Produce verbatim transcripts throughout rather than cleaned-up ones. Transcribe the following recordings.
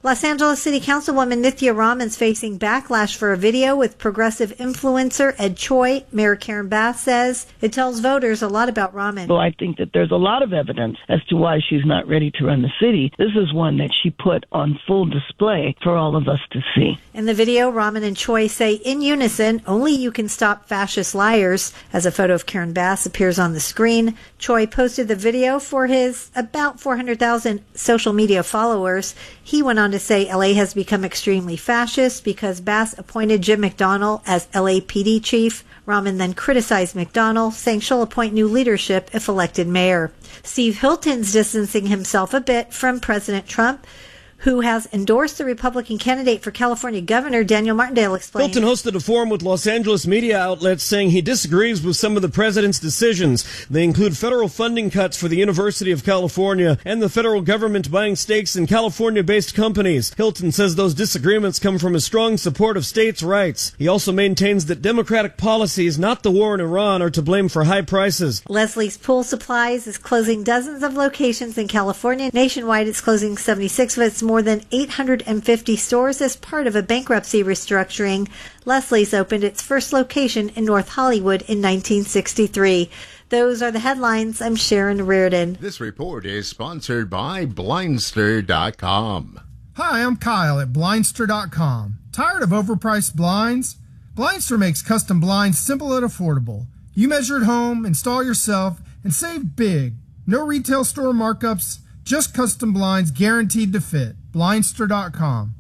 Los Angeles City Councilwoman Nithya Raman's facing backlash for a video with progressive influencer Ed Choi. Mayor Karen Bass says it tells voters a lot about Raman. Well, I think that there's a lot of evidence as to why she's not ready to run the city. This is one that she put on full display for all of us to see. In the video, Raman and Choi say in unison, only you can stop fascist liars. As a photo of Karen Bass appears on the screen, Choi posted the video for his about four hundred thousand social media followers. He went on to say L A has become extremely fascist because Bass appointed Jim McDonnell as L A P D chief. Raman then criticized McDonnell, saying she'll appoint new leadership if elected mayor. Steve Hilton's distancing himself a bit from President Trump, who has endorsed the Republican candidate for California governor. Daniel Martindale explained. Hilton hosted a forum with Los Angeles media outlets saying he disagrees with some of the president's decisions. They include federal funding cuts for the University of California and the federal government buying stakes in California-based companies. Hilton says those disagreements come from a strong support of states' rights. He also maintains that Democratic policies, not the war in Iran, are to blame for high prices. Leslie's Pool Supplies is closing dozens of locations in California. Nationwide, it's closing seventy-six of its more than eight hundred fifty stores as part of a bankruptcy restructuring. Leslie's opened its first location in North Hollywood in nineteen sixty-three. Those are the headlines. I'm Sharon Reardon. This report is sponsored by Blindster dot com. Hi, I'm Kyle at Blindster dot com. Tired of overpriced blinds? Blindster makes custom blinds simple and affordable. You measure at home, install yourself, and save big. No retail store markups, just custom blinds guaranteed to fit. Blindster dot com.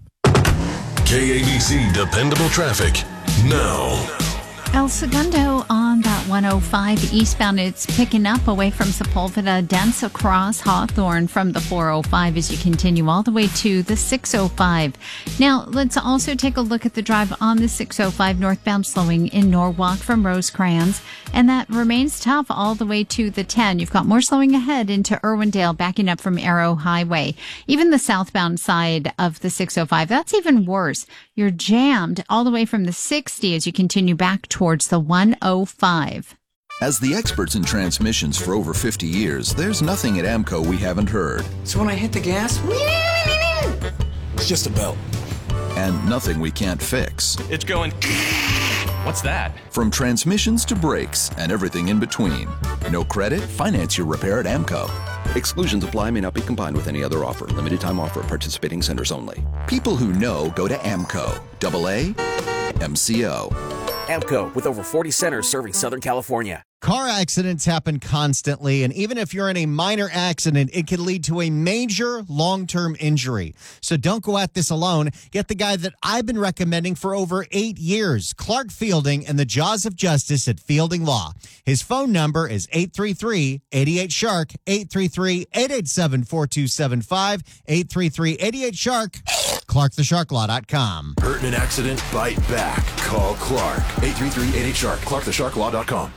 K A B C Dependable Traffic now. El Segundo on that one oh five eastbound. It's picking up away from Sepulveda, dense across Hawthorne from the four oh five as you continue all the way to the six oh five. Now, let's also take a look at the drive on the six oh five northbound, slowing in Norwalk from Rosecrans, and that remains tough all the way to the ten. You've got more slowing ahead into Irwindale, backing up from Arrow Highway. Even the southbound side of the six oh five, that's even worse. You're jammed all the way from the sixty as you continue back towards the one oh five. As the experts in transmissions for over fifty years, there's nothing at AMCO we haven't heard. So when I hit the gas, it's just a belt. And nothing we can't fix. It's going... What's that? From transmissions to brakes and everything in between. No credit? Finance your repair at AMCO. Exclusions apply, may not be combined with any other offer. Limited time offer at participating centers only. People who know go to AMCO. Double A M C O. AMCO, with over forty centers serving Southern California. Car accidents happen constantly, and even if you're in a minor accident, it can lead to a major long-term injury. So don't go at this alone. Get the guy that I've been recommending for over eight years, Clark Fielding, and the Jaws of Justice at Fielding Law. His phone number is eight three three, eight eight, shark, eight three three, eight eight seven, four two seven five, eight three three, eight eight, shark, clark the shark law dot com. Hurt in an accident? Bite back. Call Clark. eight three three, eight eight, shark, clark the shark law dot com.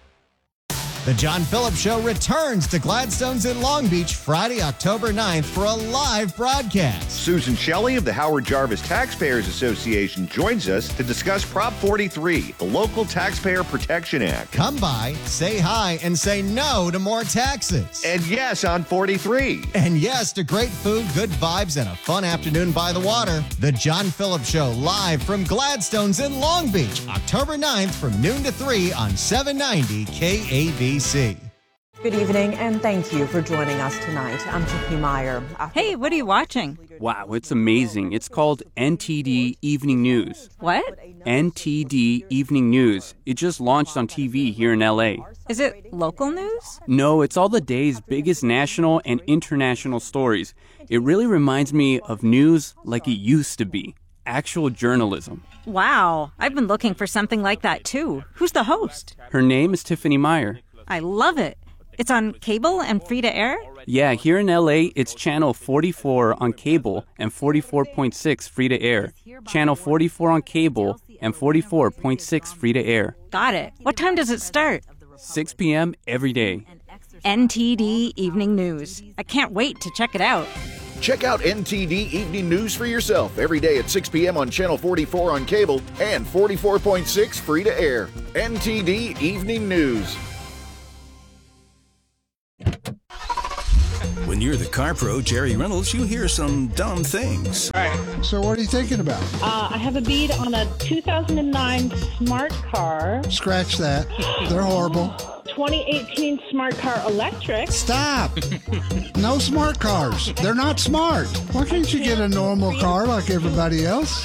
The John Phillips Show returns to Gladstone's in Long Beach Friday, October ninth for a live broadcast. Susan Shelley of the Howard Jarvis Taxpayers Association joins us to discuss Prop forty-three, the Local Taxpayer Protection Act. Come by, say hi, and say no to more taxes. And yes on forty-three. And yes to great food, good vibes, and a fun afternoon by the water. The John Phillips Show live from Gladstone's in Long Beach, October ninth from noon to three on seven ninety K A B C. Good evening, and thank you for joining us tonight. I'm Tiffany Meyer. Hey, what are you watching? Wow, it's amazing. It's called N T D Evening News. What? N T D Evening News. It just launched on T V here in L A. Is it local news? No, it's all the day's biggest national and international stories. It really reminds me of news like it used to be. Actual journalism. Wow, I've been looking for something like that too. Who's the host? Her name is Tiffany Meyer. I love it. It's on cable and free to air? Yeah, here in L A, it's channel forty-four on cable and forty-four point six free to air. Channel forty-four on cable and forty-four point six free to air. Got it. What time does it start? six p.m. every day. N T D Evening News. I can't wait to check it out. Check out N T D Evening News for yourself every day at six p.m. on Channel forty-four on cable and forty-four point six free to air. N T D Evening News. When you're the car pro, Jerry Reynolds, you hear some dumb things. All right. So what are you thinking about? Uh, I have a bead on a two thousand nine Smart Car. Scratch that. They're horrible. twenty eighteen Smart Car Electric. Stop. No smart cars. They're not smart. Why can't you get a normal car like everybody else?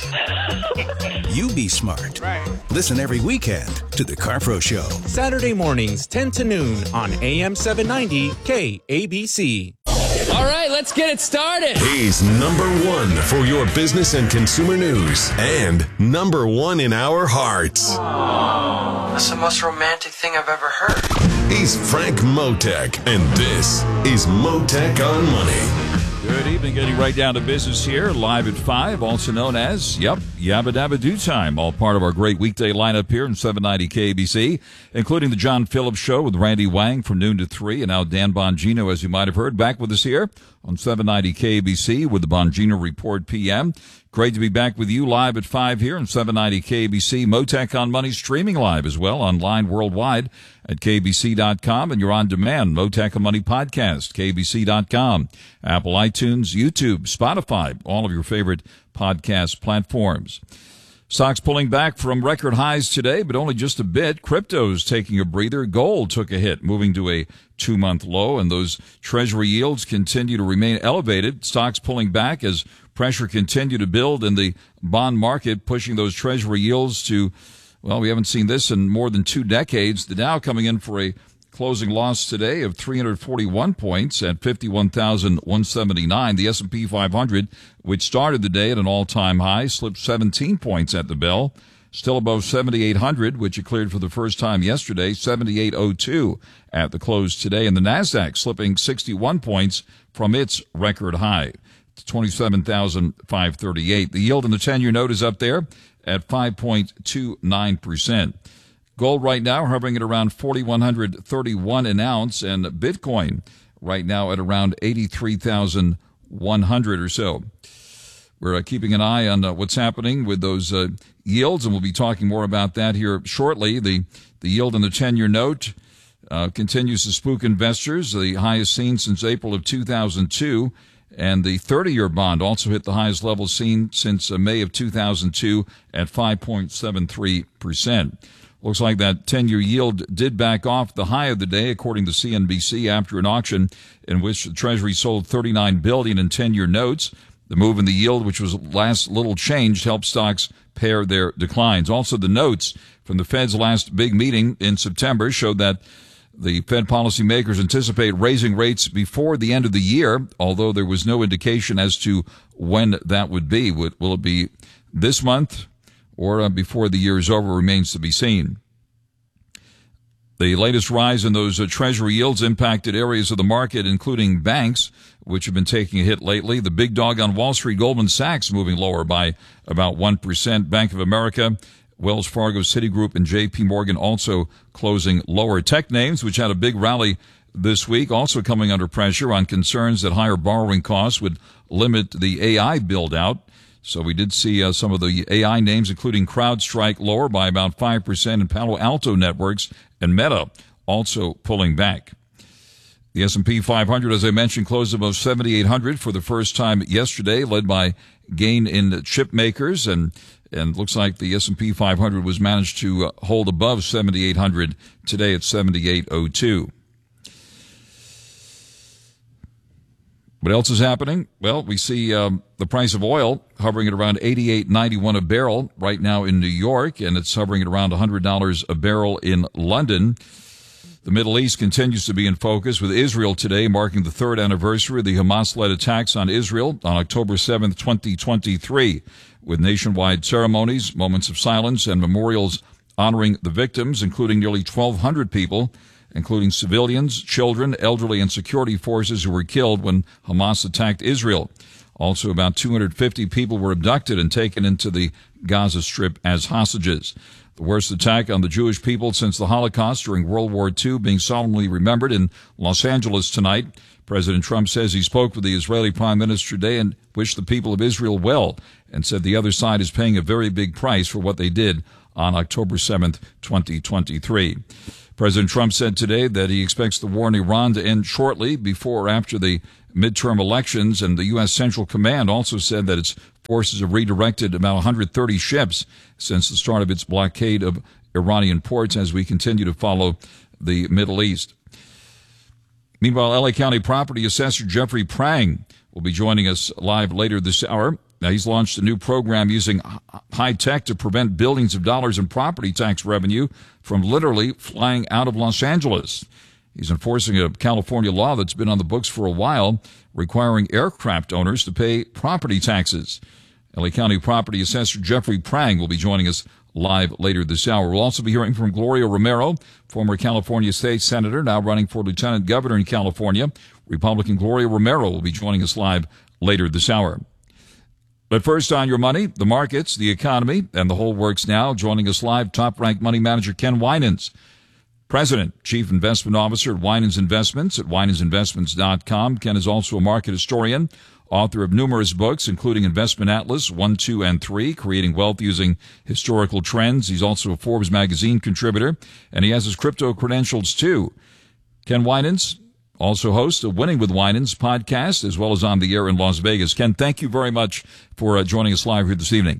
You be smart. Right. Listen every weekend to the Car Pro Show. Saturday mornings, ten to noon on A M seven ninety K A B C. All right, let's get it started. He's number one for your business and consumer news and number one in our hearts. Oh, that's the most romantic thing I've ever heard. He's Frank Motek, and this is Motek on Money. Good evening, getting right down to business here, live at five, also known as, yep, Yabba Dabba Do Time, all part of our great weekday lineup here in seven ninety K A B C, including the John Phillips Show with Randy Wang from noon to three, and now Dan Bongino, as you might have heard, back with us here on seven ninety K A B C with the Bongino Report P M. Great to be back with you live at five here on seven ninety K A B C. Motek on Money streaming live as well online worldwide at K B C dot com, and you're on demand, Motek on Money podcast, K B C dot com, Apple, iTunes, YouTube, Spotify, all of your favorite podcast platforms. Stocks pulling back from record highs today, but only just a bit. Crypto's taking a breather. Gold took a hit, moving to a two-month low, and those treasury yields continue to remain elevated. Stocks pulling back as pressure continued to build in the bond market, pushing those treasury yields to, well, we haven't seen this in more than two decades. The Dow coming in for a closing loss today of three hundred forty-one points at fifty-one thousand one hundred seventy-nine. The S and P five hundred, which started the day at an all-time high, slipped seventeen points at the bell, still above seventy-eight hundred, which it cleared for the first time yesterday, seventy-eight oh two at the close today. And the Nasdaq slipping sixty-one points from its record high to twenty-seven thousand five hundred thirty-eight. The yield in the ten-year note is up there at five point two nine percent. Gold right now hovering at around forty-one thirty-one an ounce, and Bitcoin right now at around eighty-three thousand one hundred or so. We're uh, keeping an eye on uh, what's happening with those uh, yields, and we'll be talking more about that here shortly. The the yield in the ten-year note uh, continues to spook investors, the highest seen since April of two thousand two. And the thirty-year bond also hit the highest level seen since uh, May of two thousand two at five point seven three percent. Looks like that ten-year yield did back off the high of the day, according to C N B C, after an auction in which the Treasury sold thirty-nine billion dollars in ten-year notes. The move in the yield, which was last little changed, helped stocks pare their declines. Also, the notes from the Fed's last big meeting in September showed that the Fed policymakers anticipate raising rates before the end of the year, although there was no indication as to when that would be. Will it be this month or uh, before the year is over remains to be seen. The latest rise in those uh, Treasury yields impacted areas of the market, including banks, which have been taking a hit lately. The big dog on Wall Street, Goldman Sachs, moving lower by about one percent. Bank of America, Wells Fargo, Citigroup, and J P Morgan also closing lower. Tech names, which had a big rally this week, also coming under pressure on concerns that higher borrowing costs would limit the A I build-out. So we did see uh, some of the A I names, including CrowdStrike, lower by about five percent, and Palo Alto Networks and Meta also pulling back. The S and P five hundred, as I mentioned, closed above seventy-eight hundred for the first time yesterday, led by gain in chip makers, and and looks like the S and P five hundred was managed to uh, hold above seventy-eight hundred today at seventy-eight oh two. What else is happening? Well, we see um, the price of oil hovering at around eighty-eight ninety-one a barrel right now in New York, and it's hovering at around one hundred dollars a barrel in London. The Middle East continues to be in focus, with Israel today marking the third anniversary of the Hamas-led attacks on Israel on October seventh, twenty twenty-three, with nationwide ceremonies, moments of silence, and memorials honoring the victims, including nearly twelve hundred people, including civilians, children, elderly, and security forces who were killed when Hamas attacked Israel. Also, about two hundred fifty people were abducted and taken into the Gaza Strip as hostages. The worst attack on the Jewish people since the Holocaust during World War Two being solemnly remembered in Los Angeles tonight. President Trump says he spoke with the Israeli Prime Minister today and wished the people of Israel well, and said the other side is paying a very big price for what they did on October seventh, twenty twenty-three. President Trump said today that he expects the war in Iran to end shortly, before or after the midterm elections. And the U S. Central Command also said that its forces have redirected about one hundred thirty ships since the start of its blockade of Iranian ports as we continue to follow the Middle East. Meanwhile, L A County Property Assessor Jeffrey Prang will be joining us live later this hour. Now, he's launched a new program using high tech to prevent billions of dollars in property tax revenue from literally flying out of Los Angeles. He's enforcing a California law that's been on the books for a while, requiring aircraft owners to pay property taxes. L A County Property Assessor Jeffrey Prang will be joining us live later this hour. We'll also be hearing from Gloria Romero, former California state senator, now running for lieutenant governor in California. Republican Gloria Romero will be joining us live later this hour. But first, on your money, the markets, the economy, and the whole works now. Joining us live, top-ranked money manager Ken Winans, President, Chief Investment Officer at Winans Investments at winans investments dot com. Ken is also a market historian, author of numerous books, including Investment Atlas one, two, and three, Creating Wealth Using Historical Trends. He's also a Forbes magazine contributor, and he has his crypto credentials, too. Ken Winans, also host of Winning with Winans podcast, as well as on the air in Las Vegas. Ken, thank you very much for uh, joining us live here this evening.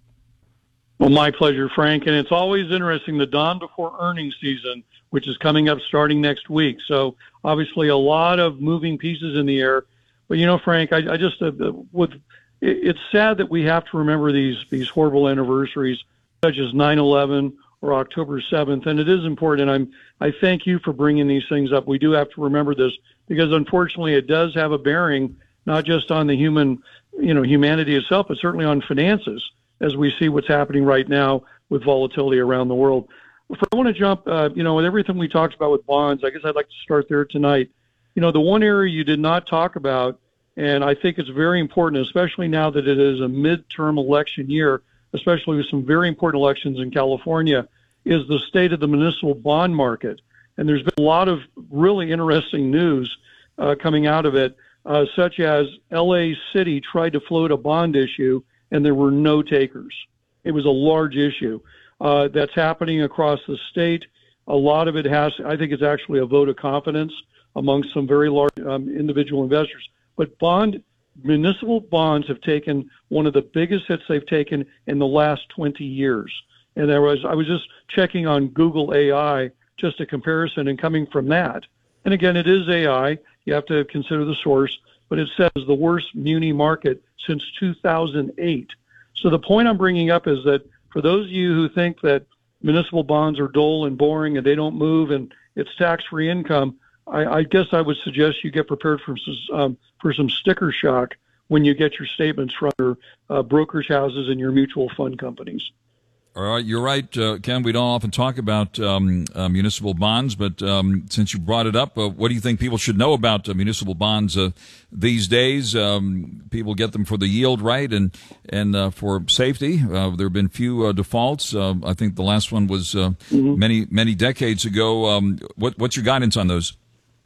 Well, my pleasure, Frank. And it's always interesting, the dawn before earnings season, which is coming up starting next week. So obviously a lot of moving pieces in the air. But, you know, Frank, I, I just, uh, with, it, it's sad that we have to remember these, these horrible anniversaries, such as nine eleven or October seventh. And it is important. And I'm, I thank you for bringing these things up. We do have to remember this because, unfortunately, it does have a bearing, not just on the human, you know, humanity itself, but certainly on finances, as we see what's happening right now with volatility around the world. I want to jump, uh, you know, with everything we talked about with bonds, I guess I'd like to start there tonight. You know, the one area you did not talk about, and I think it's very important, especially now that it is a midterm election year, especially with some very important elections in California, is the state of the municipal bond market. And there's been a lot of really interesting news uh, coming out of it, uh, such as L A City tried to float a bond issue, and there were no takers. It was a large issue. Uh, that's happening across the state. A lot of it has, I think it's actually a vote of confidence among some very large um, individual investors. But bond, municipal bonds have taken one of the biggest hits they've taken in the last twenty years. And there was, I was just checking on Google A I, just a comparison, and coming from that. And again, it is A I. You have to consider the source, but it says the worst muni market since two thousand eight. So the point I'm bringing up is that for those of you who think that municipal bonds are dull and boring and they don't move and it's tax-free income, I, I guess I would suggest you get prepared for some, um, for some sticker shock when you get your statements from your uh, brokerage houses and your mutual fund companies. All right, you're right, uh, Ken. We don't often talk about um, uh, municipal bonds, but um, since you brought it up, uh, what do you think people should know about uh, municipal bonds uh, these days? Um, people get them for the yield, right, and and uh, for safety. Uh, there have been few uh, defaults. Uh, I think the last one was uh, mm-hmm. many many decades ago. Um, what, what's your guidance on those?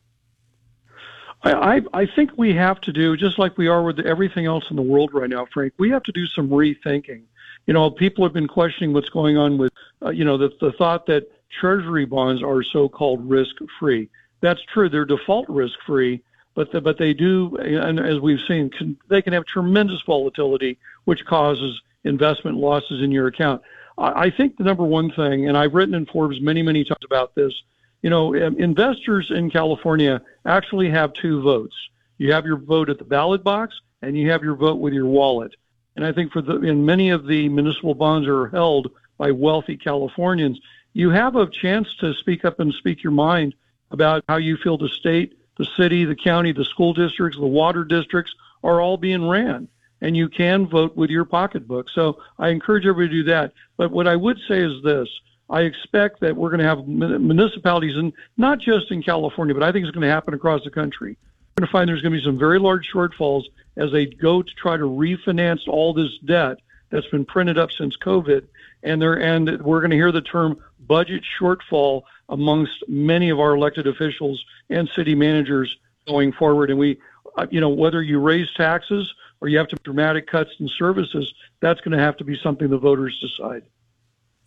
I, I I think we have to do, just like we are with everything else in the world right now, Frank, we have to do some rethinking. You know, people have been questioning what's going on with, uh, you know, the, the thought that Treasury bonds are so-called risk-free. That's true. They're default risk-free, but the, but they do, and as we've seen, can, they can have tremendous volatility, which causes investment losses in your account. I, I think the number one thing, and I've written in Forbes many, many times about this, you know, investors in California actually have two votes. You have your vote at the ballot box, and you have your vote with your wallet. And I think for the, in many of the municipal bonds are held by wealthy Californians, you have a chance to speak up and speak your mind about how you feel the state, the city, the county, the school districts, the water districts are all being ran. And you can vote with your pocketbook. So I encourage everybody to do that. But what I would say is this. I expect that we're going to have municipalities, and not just in California, but I think it's going to happen across the country. We're going to find there's going to be some very large shortfalls as they go to try to refinance all this debt that's been printed up since COVID. And there, and we're going to hear the term budget shortfall amongst many of our elected officials and city managers going forward. And we, you know, whether you raise taxes or you have to dramatic cuts in services, that's going to have to be something the voters decide.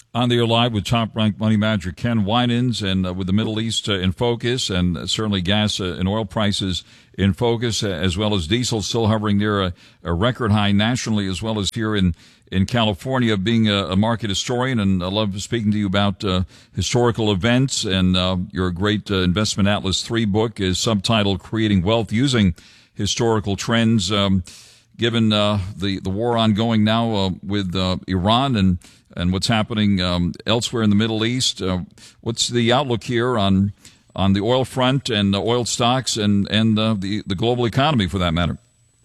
On the air live with top-ranked money manager Ken Winans, and uh, with the Middle East uh, in focus, and uh, certainly gas uh, and oil prices in focus, uh, as well as diesel still hovering near a, a record high nationally, as well as here in, in California. Being a, a market historian, and I love speaking to you about uh, historical events, and uh, your great uh, Investment Atlas three book is subtitled Creating Wealth Using Historical Trends. Um, given uh, the, the war ongoing now uh, with uh, Iran and and what's happening um, elsewhere in the Middle East, uh, what's the outlook here on on the oil front and uh, oil stocks and and uh, the the global economy for that matter?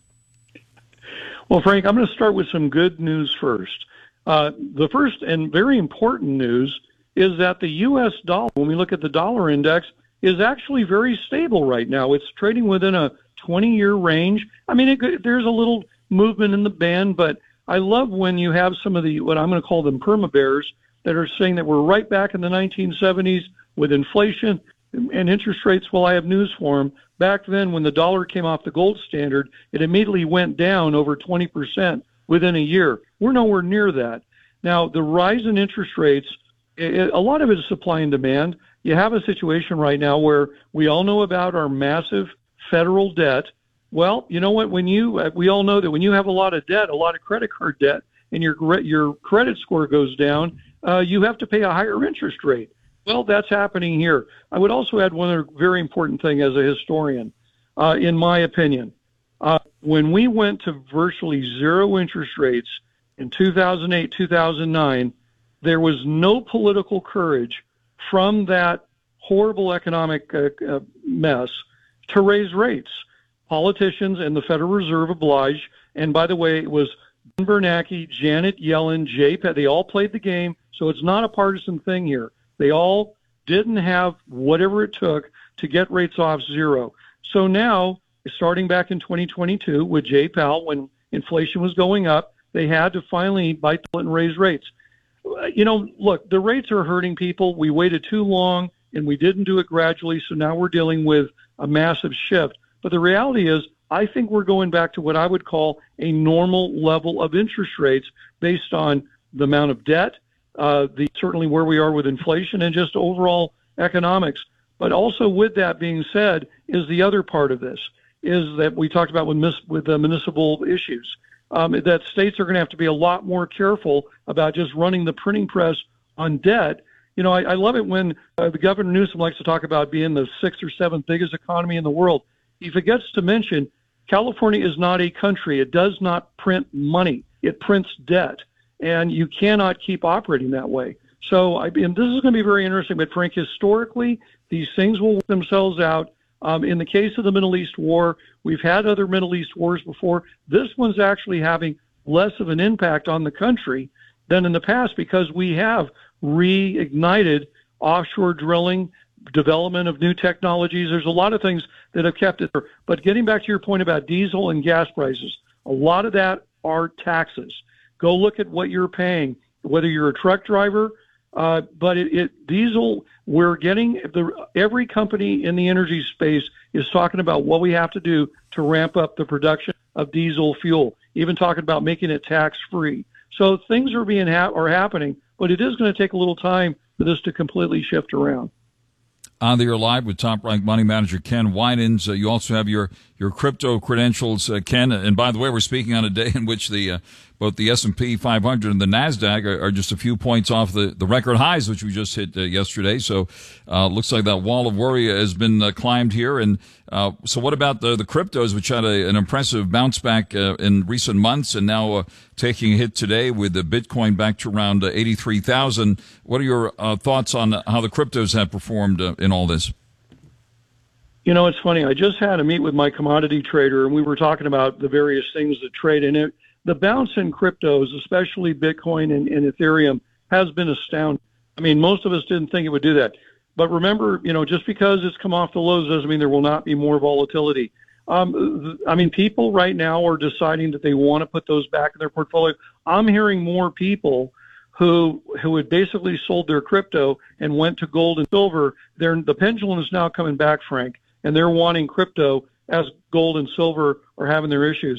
Well, Frank, I'm going to start with some good news first. Uh, the first and very important news is that the U S dollar, when we look at the dollar index, is actually very stable right now. It's trading within a twenty-year range. I mean, it, there's a little movement in the band, but I love when you have some of the, what I'm going to call them perma-bears, that are saying that we're right back in the nineteen seventies with inflation and interest rates. Well, I have news for them. Back then, when the dollar came off the gold standard, it immediately went down over twenty percent within a year. We're nowhere near that. Now, the rise in interest rates, it, a lot of it is supply and demand. You have a situation right now where we all know about our massive federal debt. Well, you know what? When you, we all know that when you have a lot of debt, a lot of credit card debt, and your your credit score goes down, uh, you have to pay a higher interest rate. Well, that's happening here. I would also add one other very important thing as a historian, uh, in my opinion. Uh, when we went to virtually zero interest rates in two thousand eight, two thousand nine, there was no political courage from that horrible economic uh, uh, mess to raise rates. Politicians and the Federal Reserve obliged, and by the way, it was Ben Bernanke, Janet Yellen, Jay Pat, they all played the game, so it's not a partisan thing here. They all didn't have whatever it took to get rates off zero. So now, starting back in twenty twenty-two with Jay Powell, when inflation was going up, they had to finally bite the bullet and raise rates. You know, look, the rates are hurting people. We waited too long, and we didn't do it gradually, so now we're dealing with a massive shift. But the reality is, I think we're going back to what I would call a normal level of interest rates based on the amount of debt, uh, the certainly where we are with inflation, and just overall economics. But also with that being said, is the other part of this, is that we talked about with, mis- with the municipal issues, um, that states are going to have to be a lot more careful about just running the printing press on debt. You know, I, I love it when uh, the Governor Newsom likes to talk about being the sixth or seventh biggest economy in the world. He forgets to mention California is not a country. It does not print money. It prints debt, and you cannot keep operating that way. So I, and this is going to be very interesting, but Frank, historically, these things will work themselves out. Um, in the case of the Middle East war, we've had other Middle East wars before. This one's actually having less of an impact on the country than in the past because we have reignited offshore drilling, development of new technologies. There's a lot of things that have kept it there. But getting back to your point about diesel and gas prices, a lot of that are taxes. Go look at what you're paying, whether you're a truck driver, uh, but it, it diesel, we're getting, the, every company in the energy space is talking about what we have to do to ramp up the production of diesel fuel, even talking about making it tax-free. So things are being ha- are happening, but it is going to take a little time for this to completely shift around. On the air live with top-ranked money manager Ken Winans. Uh, you also have your your crypto credentials, uh, Ken. And by the way, we're speaking on a day in which the uh, both the S and P five hundred and the NASDAQ are, are just a few points off the, the record highs, which we just hit uh, yesterday. So uh looks like that wall of worry has been uh, climbed here. And uh so what about the, the cryptos, which had a, an impressive bounce back uh, in recent months and now uh, taking a hit today with the Bitcoin back to around uh, eighty-three thousand? What are your uh, thoughts on how the cryptos have performed uh, in all this? You know, it's funny. I just had a meet with my commodity trader, and we were talking about the various things that trade in it. The bounce in cryptos, especially Bitcoin and, and Ethereum, has been astounding. I mean, most of us didn't think it would do that. But remember, you know, just because it's come off the lows doesn't mean there will not be more volatility. Um, I mean, people right now are deciding that they want to put those back in their portfolio. I'm hearing more people who who had basically sold their crypto and went to gold and silver. They're, the pendulum is now coming back, Frank, and they're wanting crypto as gold and silver are having their issues.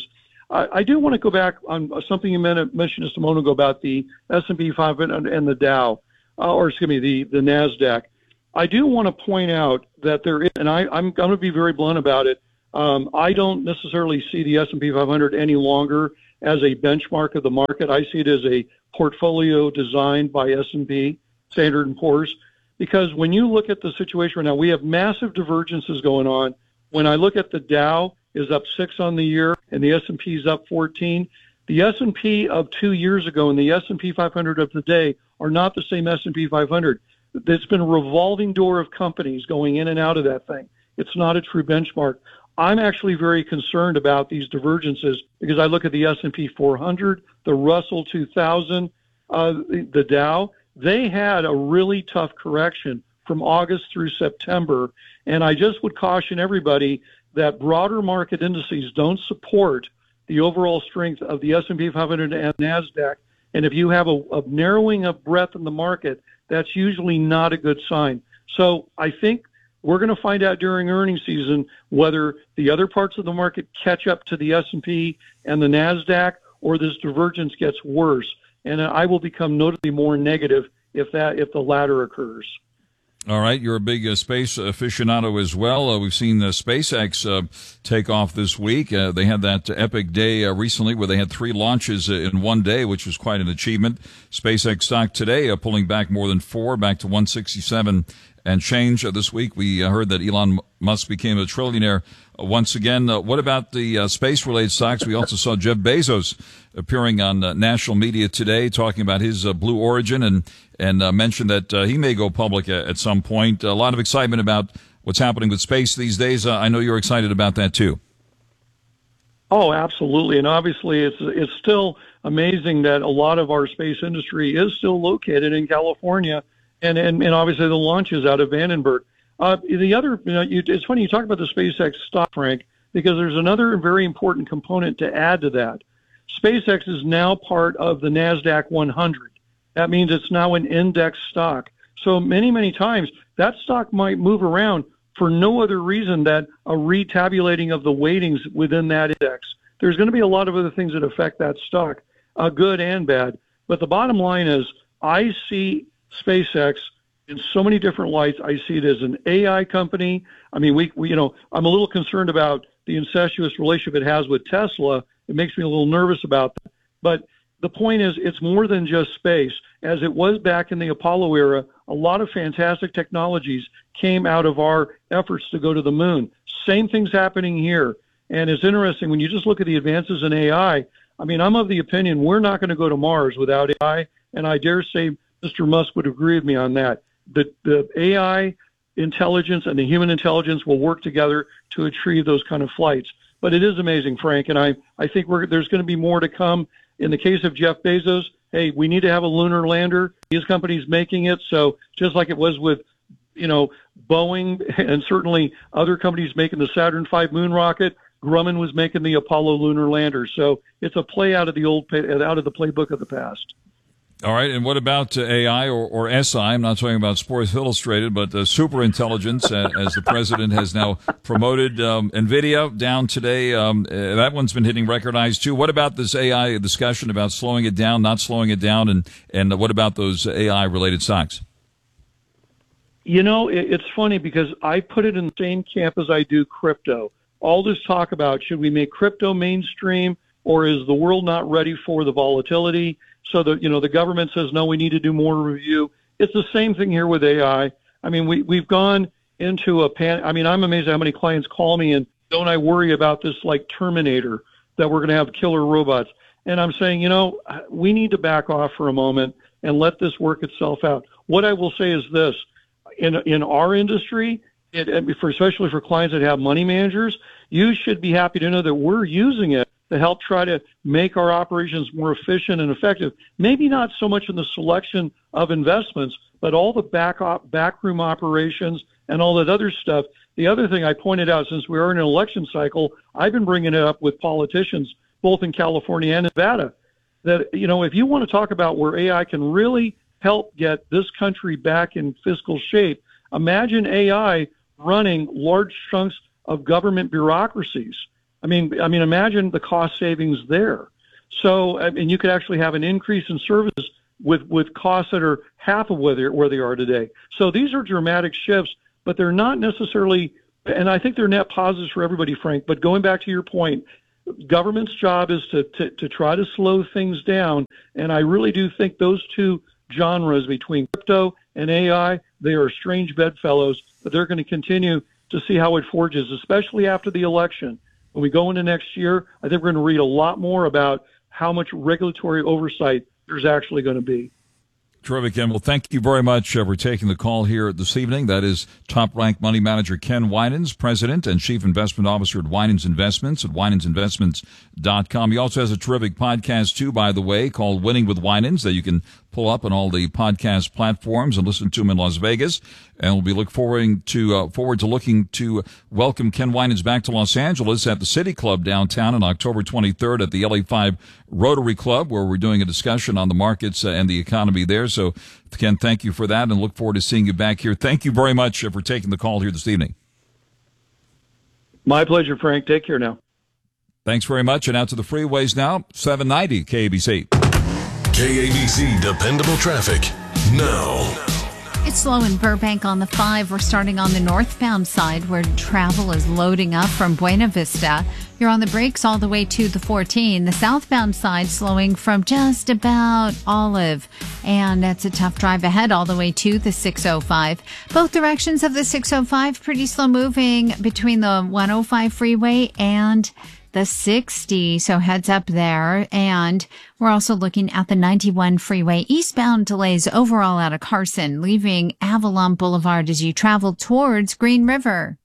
I, I do want to go back on something you mentioned just a moment ago about the S and P five hundred and the Dow, uh, or excuse me, the, the NASDAQ. I do want to point out that there is, and I, I'm going to be very blunt about it, um, I don't necessarily see the S and P five hundred any longer as a benchmark of the market. I see it as a portfolio designed by S and P, Standard and Poor's, because when you look at the situation right now, we have massive divergences going on. When I look at the Dow is up six on the year and the S and P is up fourteen. The S and P of two years ago and the S and P five hundred of today are not the same S and P five hundred. It's been a revolving door of companies going in and out of that thing. It's not a true benchmark. I'm actually very concerned about these divergences because I look at the S and P four hundred, the Russell two thousand, uh, the, the Dow. They had a really tough correction from August through September, and I just would caution everybody that broader market indices don't support the overall strength of the S and P five hundred and NASDAQ. And if you have a, a narrowing of breadth in the market, that's usually not a good sign. So I think we're going to find out during earnings season whether the other parts of the market catch up to the S and P and the NASDAQ, or this divergence gets worse. And I will become notably more negative if that if the latter occurs. All right, you're a big uh, space aficionado as well. Uh, we've seen uh, SpaceX uh, take off this week. Uh, they had that epic day uh, recently where they had three launches uh, in one day, which was quite an achievement. SpaceX stock today uh, pulling back more than four, back to one sixty-seven and change. Uh, this week we uh, heard that Elon Musk became a trillionaire uh, once again. Uh, what about the uh, space-related stocks? We also saw Jeff Bezos appearing on uh, national media today talking about his uh, Blue Origin and and uh, mentioned that uh, he may go public at, at some point. A lot of excitement about what's happening with space these days. Uh, I know you're excited about that too. Oh, absolutely. And obviously it's it's still amazing that a lot of our space industry is still located in California, and, and, and obviously the launch is out of Vandenberg. Uh, the other, you know, you, it's funny you talk about the SpaceX stock, Frank, because there's another very important component to add to that. SpaceX is now part of the NASDAQ one hundred. That means it's now an index stock. So many, many times that stock might move around for no other reason than a retabulating of the weightings within that index. There's going to be a lot of other things that affect that stock, uh, good and bad. But the bottom line is I see SpaceX in so many different lights. I see it as an A I company. I mean, we, we you know, I'm a little concerned about the incestuous relationship it has with Tesla. It makes me a little nervous about that. But the point is, it's more than just space. As it was back in the Apollo era, a lot of fantastic technologies came out of our efforts to go to the moon. Same thing's happening here. And it's interesting, when you just look at the advances in A I, I mean, I'm of the opinion we're not going to go to Mars without A I, and I dare say Mister Musk would agree with me on that. The, the A I intelligence and the human intelligence will work together to achieve those kind of flights. But it is amazing, Frank, and I, I think we're, there's going to be more to come. In the case of Jeff Bezos, hey, we need to have a lunar lander. His company's making it. So just like it was with, you know, Boeing and certainly other companies making the Saturn five moon rocket, Grumman was making the Apollo lunar lander. So it's a play out of the old, out of the playbook of the past. All right, and what about uh, A I or, or S I? I'm not talking about Sports Illustrated, but uh, super intelligence, uh, as the president has now promoted um, NVIDIA down today. Um, uh, that one's been hitting record highs too. What about this A I discussion about slowing it down, not slowing it down, and, and uh, what about those A I-related stocks? You know, it, it's funny because I put it in the same camp as I do crypto. All this talk about should we make crypto mainstream, or is the world not ready for the volatility? So the you know the government says no, we need to do more review. It's the same thing here with A I. I mean, we we've gone into a pan. I mean, I'm amazed at how many clients call me and don't I worry about this like Terminator that we're going to have killer robots. And I'm saying, you know, we need to back off for a moment and let this work itself out. What I will say is this: in in our industry, it, for especially for clients that have money managers, you should be happy to know that we're using it to help try to make our operations more efficient and effective. Maybe not so much in the selection of investments, but all the back op, backroom operations and all that other stuff. The other thing I pointed out, since we are in an election cycle, I've been bringing it up with politicians, both in California and Nevada, that, you know, if you want to talk about where A I can really help get this country back in fiscal shape, imagine A I running large chunks of government bureaucracies. I mean, I mean, imagine the cost savings there. So, I mean, you could actually have an increase in services with, with costs that are half of where they, where they are today. So these are dramatic shifts, but they're not necessarily, and I think they're net positives for everybody, Frank. But going back to your point, government's job is to, to, to try to slow things down. And I really do think those two genres between crypto and A I, they are strange bedfellows, but they're going to continue to see how it forges, especially after the election. When we go into next year, I think we're going to read a lot more about how much regulatory oversight there's actually going to be. Terrific, Ken. Well, thank you very much uh, for taking the call here this evening. That is top-ranked money manager Ken Winans, President and Chief Investment Officer at Winans Investments at winans investments dot com. He also has a terrific podcast, too, by the way, called Winning with Winans, that you can pull up on all the podcast platforms and listen to him in Las Vegas. And we'll be look forward to uh, forward to looking to welcome Ken Winans back to Los Angeles at the City Club downtown on October twenty-third at the L A five Rotary Club, where we're doing a discussion on the markets uh, and the economy there. So, Ken, thank you for that, and look forward to seeing you back here. Thank you very much uh, for taking the call here this evening. My pleasure, Frank. Take care now. Thanks very much. And out to the freeways now, seven ninety K A B C. K A B C Dependable Traffic now. It's slow in Burbank on the five. We're starting on the northbound side where travel is loading up from Buena Vista. You're on the brakes all the way to the fourteen. The southbound side slowing from just about Olive. And that's a tough drive ahead all the way to the six oh five. Both directions of the six oh five pretty slow moving between the one oh five freeway and the sixty, so heads up there. And we're also looking at the ninety-one freeway. Eastbound delays overall out of Carson, leaving Avalon Boulevard as you travel towards Green River.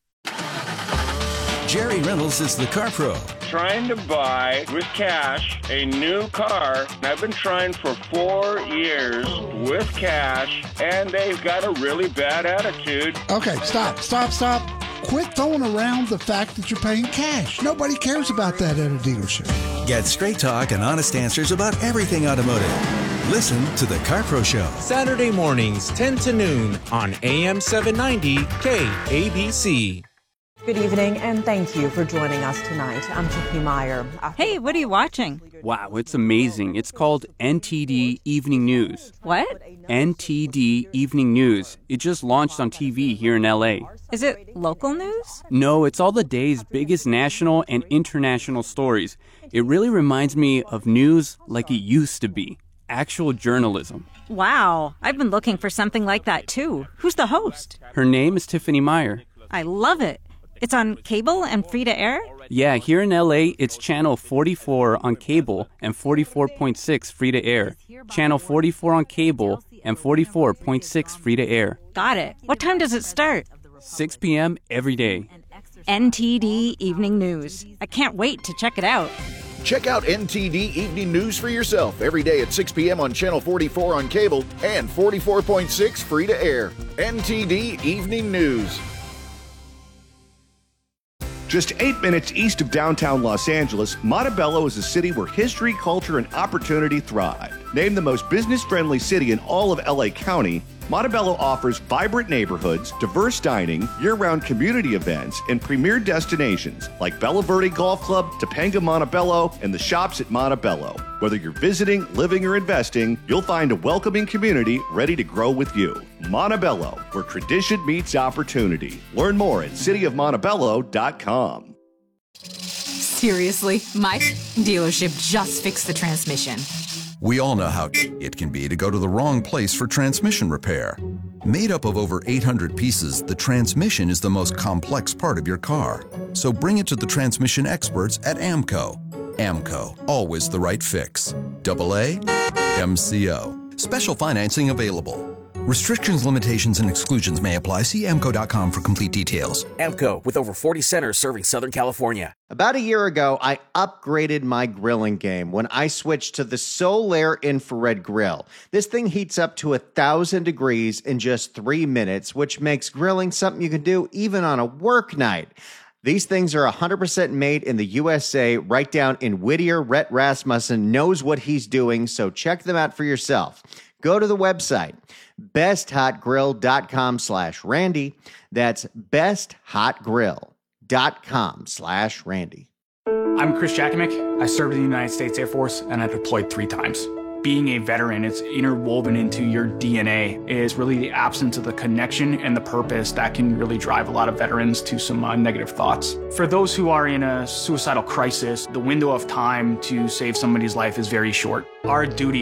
Jerry Reynolds is the Car Pro. Trying to buy with cash a new car. I've been trying for four years with cash, and they've got a really bad attitude. Okay, stop, stop, stop. Quit throwing around the fact that you're paying cash. Nobody cares about that at a dealership. Get straight talk and honest answers about everything automotive. Listen to the Car Pro Show. Saturday mornings, ten to noon on A M seven ninety K A B C. Good evening, and thank you for joining us tonight. I'm Chippy Meyer. Hey, what are you watching? Wow, it's amazing. It's called N T D Evening News. What? N T D Evening News. It just launched on T V here in L A. Is it local news? No, it's all the day's biggest national and international stories. It really reminds me of news like it used to be. Actual journalism. Wow, I've been looking for something like that too. Who's the host? Her name is Tiffany Meyer. I love it. It's on cable and free to air? Yeah, here in L A, it's channel forty-four on cable and forty-four point six free to air. Channel forty-four on cable and forty-four point six free to air. Got it. What time does it start? six p.m. every day. N T D Evening News. I can't wait to check it out. Check out N T D Evening News for yourself every day at six p.m. on Channel forty-four on cable and forty-four point six free to air. N T D Evening News. Just eight minutes east of downtown Los Angeles, Montebello is a city where history, culture, and opportunity thrive. Named the most business-friendly city in all of L A County, Montebello offers vibrant neighborhoods, diverse dining, year-round community events, and premier destinations like Bella Verde Golf Club, Topanga Montebello, and the shops at Montebello. Whether you're visiting, living, or investing, you'll find a welcoming community ready to grow with you. Montebello, where tradition meets opportunity. Learn more at city of montebello dot com. Seriously, my dealership just fixed the transmission. We all know how it can be to go to the wrong place for transmission repair. Made up of over eight hundred pieces, the transmission is the most complex part of your car. So bring it to the transmission experts at AMCO. AMCO, always the right fix. Double A, M C O. Special financing available. Restrictions, limitations, and exclusions may apply. See A M C O dot com for complete details. AMCO, with over forty centers serving Southern California. About a year ago, I upgraded my grilling game when I switched to the Solaire Infrared Grill. This thing heats up to one thousand degrees in just three minutes, which makes grilling something you can do even on a work night. These things are one hundred percent made in the U S A, right down in Whittier. Rhett Rasmussen knows what he's doing, so check them out for yourself. Go to the website, besthotgrill.com slash Randy. That's besthotgrill.com slash Randy. I'm Chris Jakovic. I served in the United States Air Force and I deployed three times. Being a veteran, it's interwoven into your D N A, is really the absence of the connection and the purpose that can really drive a lot of veterans to some uh, negative thoughts. For those who are in a suicidal crisis, the window of time to save somebody's life is very short. Our duty